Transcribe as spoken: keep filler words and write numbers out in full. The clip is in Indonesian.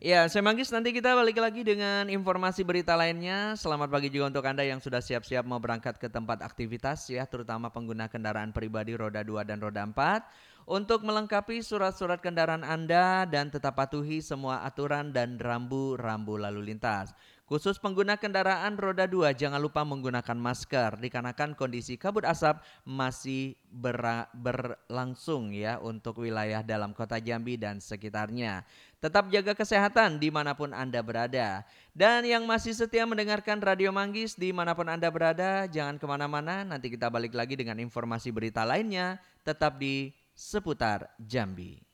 Ya, saya Manggis, nanti kita balik lagi dengan informasi berita lainnya. Selamat pagi juga untuk Anda yang sudah siap-siap mau berangkat ke tempat aktivitas ya, terutama pengguna kendaraan pribadi roda dua dan roda empat. Untuk melengkapi surat-surat kendaraan Anda dan tetap patuhi semua aturan dan rambu-rambu lalu lintas. Khusus pengguna kendaraan roda dua, jangan lupa menggunakan masker dikarenakan kondisi kabut asap masih bera- berlangsung ya untuk wilayah dalam kota Jambi dan sekitarnya. Tetap jaga kesehatan dimanapun Anda berada. Dan yang masih setia mendengarkan Radio Manggis dimanapun Anda berada, jangan kemana-mana, nanti kita balik lagi dengan informasi berita lainnya, tetap di Seputar Jambi.